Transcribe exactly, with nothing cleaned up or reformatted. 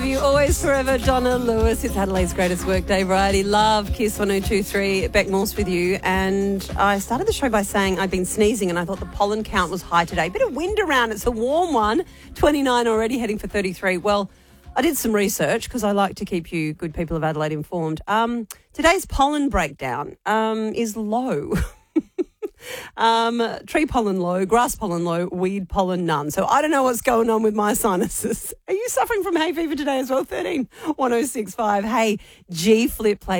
love you always, forever, Donna Lewis. It's Adelaide's greatest workday variety. Love Kiss one oh two point three, Beck Morse with you. And I started the show by saying I'd been sneezing and I thought the pollen count was high today. Bit of wind around. It's a warm one. twenty-nine already, heading for thirty-three. Well, I did some research because I like to keep you good people of Adelaide informed. Um, today's pollen breakdown um, is low. Um, tree pollen low, grass pollen low, weed pollen none. So I don't know what's going on with my sinuses. Are you suffering from hay fever today as well? thirteen one oh six five. Hey, G Flip play.